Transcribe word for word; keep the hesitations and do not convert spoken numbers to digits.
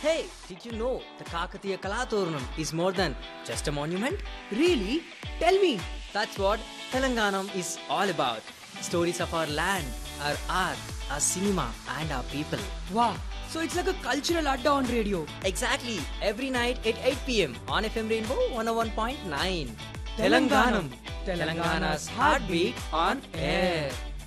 Hey, did you know the Kakatiya Kalaturnam is more than just a monument? Really? Tell me. That's what Telanganam is all about. Stories of our land, our art, our cinema, and our people. Wow. So it's like a cultural adda on radio. Exactly. Every night at eight p.m. on F M Rainbow one oh one point nine. Telanganam. Telangana's heartbeat on air.